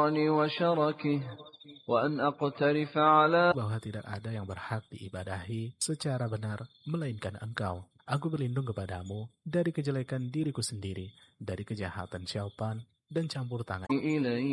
الشيطان وشركه وأن أقترف على bahwa tidak ada yang berhak diibadahi secara benar melainkan Engkau. Aku berlindung kepadamu dari kejelekan diriku sendiri, dari kejahatan syaitan dan campur tangan إليه